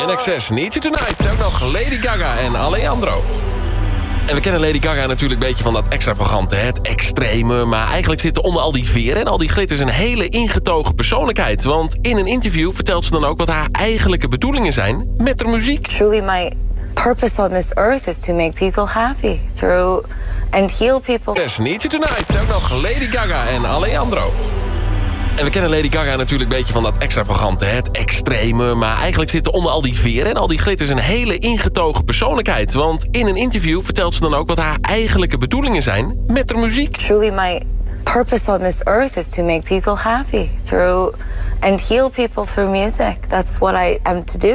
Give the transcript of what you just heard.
INXS, Need You Tonight. Ook nog Lady Gaga en Alejandro. En we kennen Lady Gaga natuurlijk een beetje van dat extravagante, het extreme. Maar eigenlijk zit er onder al die veren en al die glitters een hele ingetogen persoonlijkheid. Want in een interview vertelt ze dan ook wat haar eigenlijke bedoelingen zijn met de muziek. Truly my purpose on this earth is to make people happy through and heal people. Yes, Need You Tonight. Ook nog Lady Gaga en Alejandro. En we kennen Lady Gaga natuurlijk een beetje van dat extravagante, het extreme. Maar eigenlijk zit er onder al die veren en al die glitters een hele ingetogen persoonlijkheid. Want in een interview vertelt ze dan ook wat haar eigenlijke bedoelingen zijn met de muziek. Truly my purpose on this earth is to make people happy through and heal people through music. That's what I am to do.